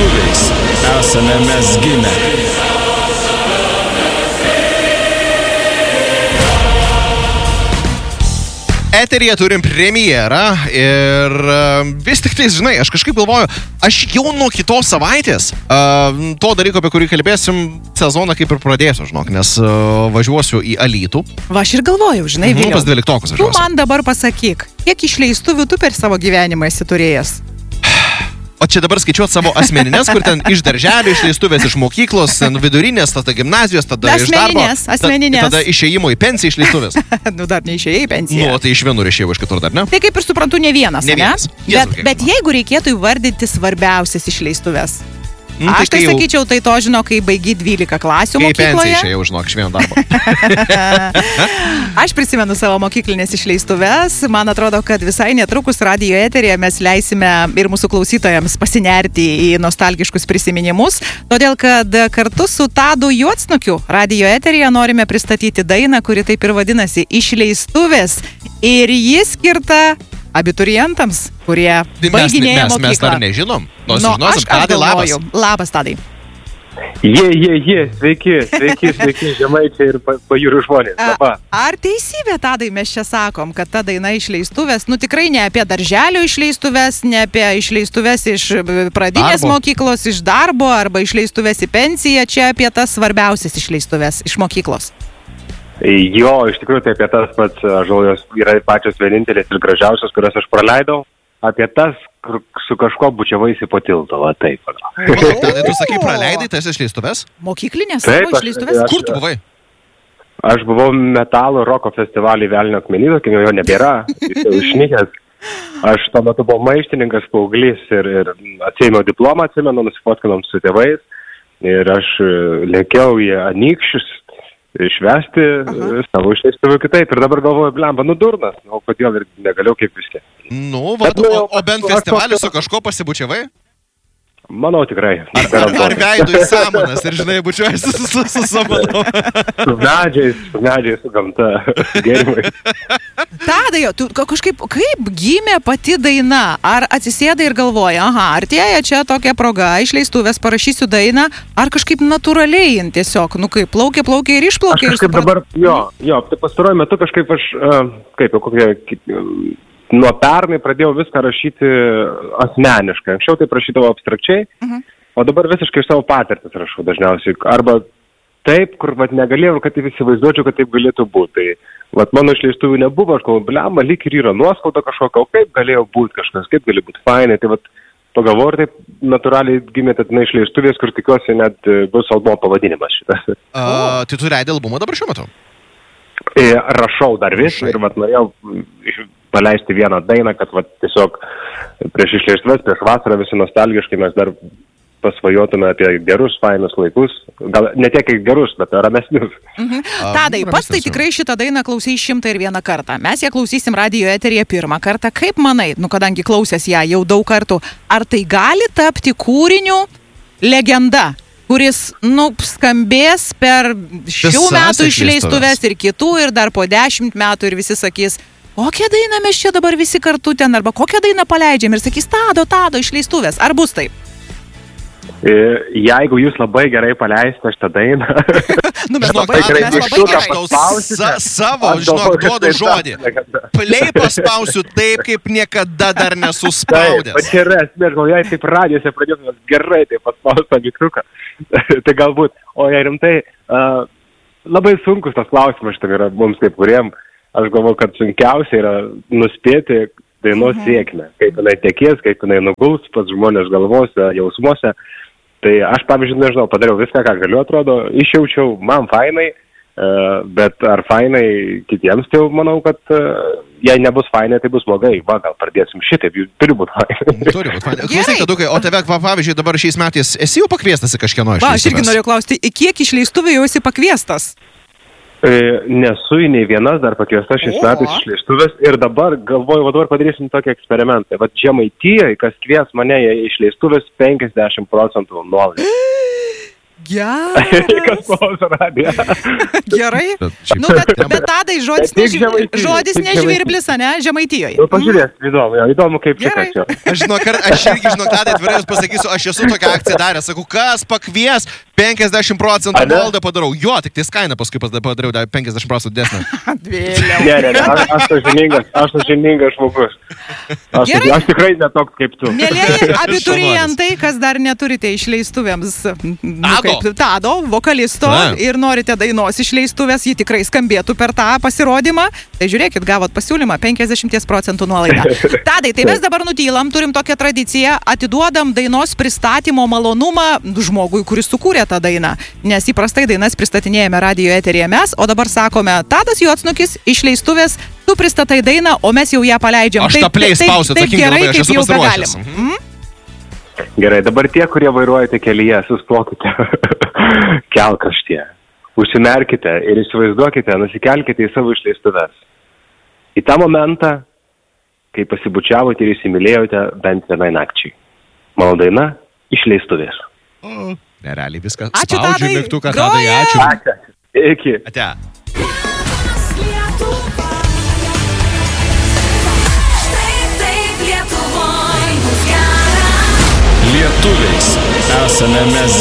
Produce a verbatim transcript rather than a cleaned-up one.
išleistuviais esame mes gimę. Eteryje turim premjerą ir vis tik tai, žinai, aš kažkaip galvoju, aš jau nuo kitos savaitės uh, to dalyko, apie kurį kalbėsim, sezoną kaip ir pradėsiu, žinok, nes uh, važiuosiu į Alytų. Va, aš ir galvoju, žinai, Viliau. Pas dvyliktokus važiuosiu. Tu man dabar pasakyk, kiek išleistuvių tu per savo gyvenimą esi turėjęs? O čia dabar skaičiuot savo asmeninės, kur ten iš darželio išleistuvės, iš mokyklos, vidurinės, tada gimnazijos, tada iš darbo. Asmeninės, asmeninės. Tada išėjimo į pensiją išleistuvės. Nu, dar neišėjai į pensiją. Nu, tai iš vienur išėjau, iš kitur dar, ne? Tai kaip ir suprantu, ne vienas, ne? Vienas. ne? Bet, bet jeigu reikėtų įvardinti svarbiausias išleistuvės, Mm, aš tai tai jau... sakyčiau, tai to žino, kai baigi dvylika klasių kai mokykloje. Kai pensija išėjau, žinok, iš vieno darbo. Aš prisimenu savo mokyklinės išleistuves. Man atrodo, kad visai netrukus radijo eteryje mes leisime ir mūsų klausytojams pasinerti į nostalgiškus prisiminimus. Todėl, kad kartu su Tadu Juodsnukiu radijo eteryje norime pristatyti dainą, kuri taip ir vadinasi Išleistuvės. Ir ji skirta abiturientams, kurie baiginėja mokyklą. Mes dar nežinom. Nu, aš ką galvoju. Labas, Tadai. Jie, jie, jie, sveiki, sveiki, sveiki, žemaičiai ir pajūrių žmonės. Labą. Ar teisybė, Tadai, mes čia sakom, kad ta daina Išleistuvės, nu tikrai ne apie darželio išleistuves, ne apie išleistuves iš pradinės darbo. Mokyklos, iš darbo arba išleistuves į pensiją, čia apie tas svarbiausias išleistuves iš mokyklos. Jo, iš tikrųjų, tai apie tas pats, žaujos yra pačios vienintelės ir gražiausios, kurias aš praleidau. Apie tas, kur su kažko bučiavaisi po tilto, va taip. Tai tu sakai, praleidai tas išleistuves? Mokyklinės savo išleistuves? Aš, Kur tu buvai? Aš buvau metalo roko festivalį Velnio akmenyno, kai jo nebėra, jis jau išnykęs. Aš tuo metu buvau maištininkas, paauglys ir, ir atsiėmiau diplomą, atsimenu, nusifotkinom su tėvais ir aš lėkiau į Anykščius išvesti Aha. savo išleistuvių kitaip. Ir dabar galvoju, blemba, nu durnas, o kodėl ir negaliau kaip viską. Nu, va, o, o bent festivalį su kažko pasibučiavai? Manau, tikrai. Ar, ar, ar veidų į samanas ir, žinai, bučiuojasi su, su, su samanu? Su medžiais, su medžiais, su gamta, gėrimai. Tadai, tu kažkaip, kaip gimė pati daina? Ar atsisėdai ir galvoji, aha, artėja čia tokia proga, išleistuvės, parašysiu dainą, ar kažkaip natūraliai tiesiog, nu kaip, plaukė, plaukė ir išplaukė? Aš kažkaip suprat... dabar, jo, jo, tai pastaruoju metu kažkaip aš, uh, kaip jau kokie... Nuo pernai pradėjau viską rašyti asmeniškai. Anksčiau tai rašydavau abstrakčiai, uh-huh. o dabar visiškai iš savo patirtis rašau dažniausiai. Arba taip, kur vat, negalėjau, kad taip įsivaizduočiau, kad taip galėtų būti. Tai vat, mano išleistuvių nebuvo, aš kalbu, blemba, lyg ir yra nuoskauda kažkokia, o kaip galėjo būti kažkas, kaip gali būti fainai. Tai vat, pagalvoju, ir taip natūraliai gimė tada išleistuvės, kur tikiuosi net bus albumo pavadinimas šitas. Uh, tai tu leidai albumą dabar šiuo metu? E, rašau dar vis Rašai. Ir vat, norėjau paleisti vieną dainą, kad vat, tiesiog prieš išleistuves, prieš vasarą visi nostalgiškai mes dar pasvajotume apie gerus, fainus laikus. Gal ne tiek gerus, bet ramesnius. Mhm. Tadai, pats tai tikrai šitą dainą klausai šimtą ir vieną kartą. Mes ją klausysim radijo eteryje pirmą kartą. Kaip manai, nu kadangi klausęs ją jau daug kartų, ar tai gali tapti kūriniu legenda, kuris, nu, skambės per šių Visas metų išleistuves ir kitų, ir dar po dešimt metų ir visi sakys, kokią dainą mes čia dabar visi kartu ten, arba kokią dainą paleidžiam ir sakys, Tado, Tado, išleistuvės. Ar bus taip? E, jeigu jūs labai gerai paleisite šitą dainą... nu, mes žinok, labai, gerai, mes labai gerai. Sa savo, žinok, duodu žodį. Play paspausiu taip, kaip niekada dar nesuspaudęs. Taip, čia yra esmė, žinau, jei taip radijose pradėtume gerai taip paspausti mygtuką. Tai galbūt, o jei rimtai, uh, labai sunkus tas klausimas šitam yra mums kaip kuriem. Aš galvoju, kad sunkiausia yra nuspėti dainos mhm. sėkmę. Kaip jinai tekės, kaip jinai nuguls pas žmonės galvose, jausmuose. Tai aš, pavyzdžiui, nežinau, padariau viską, ką galiu, atrodo, išjaučiau, man fainai, uh, bet ar fainai kitiems, tai manau, kad uh, jei nebus fainai, tai bus blogai. Va, gal pradėsim šitaip, jūs turi būti fainai. Turi būti fainai. Klausai, Tadukai, o tave, pavyzdžiui, dabar šiais metais esi jau pakviestas į kažkieno išleistuvės? Va, aš irgi noriu klausti, kiek išleistuvių jau esi pakviestas? Nesu į nei vienas dar pakviesta šiais metais išleistuvės ir dabar galvoju, va dabar padarysim tokį eksperimentą. Va Žemaitijai, kas kvies mane į išleistuvės penkiasdešimt procentų nuolaidą. Gerai. Kas klauso radiją. Gerai. Bet šiaip- Nu, bet, bet tadai žodis, Bet tik neži... Žemaitijoj, žodis tik nežvirblis, ane, Žemaitijoje. Nu, pažiūrės, įdomu, jo, įdomu kaip čia Gerai. kas jo. Aš žinok, ar- aš irgi žinok, tada atvirai jums pasakysiu, aš esu tokią akciją daręs. Sakau, kas pakvies penkiasdešimt procentų Ane? valdą padarau. Jo, tik tai kainą paskui pada- padariau dar penkiasdešimt procentų desnę. Vėliau. Ne, ne, ne, aš, aš sažiningas, aš sažiningas žmogus. Aš, Gerai. aš tikrai netoks kaip tu. Mėlėjai abiturientai, kas dar neturite išleistuvėms nu, Tado. kaip, Tado, vokalisto Na. ir norite dainos išleistuvės, ji tikrai skambėtų per tą pasirodymą, tai žiūrėkit, gavot pasiūlymą penkiasdešimt procentų nuolaidą. Tadai, tai mes dabar nutylam, turim tokią tradiciją, atiduodam dainos pristatymo malonumą žmogui, kuris sukūrė tą dainą, nes įprastai dainas pristatinėjame radio eteryje mes, o dabar sakome, Tadas Juodsnukis išleistuvės, tu pristatai dainą, o mes jau ją paleidžiam. Aš tą play spausiu, taip atsakingai gerai, labai, aš kaip esu jau pasiruošęs. begalim. Mhm. Gerai, dabar tie, kurie vairuojate kelyje, sustokite kelkraštyje. Užsimerkite ir įsivaizduokite, nusikelkite į savo išleistuves. Į tą momentą, kai pasibučiavote ir įsimylėjote bent vienai nakčiai. Mano daina - išleistuvės. Nerealiai viską. Ačiū, Spaudžiu Tadai. mygtuką, Grojam. Tadai, ačiū. Ačiū. Iki. Ate. Lietuviais esame mes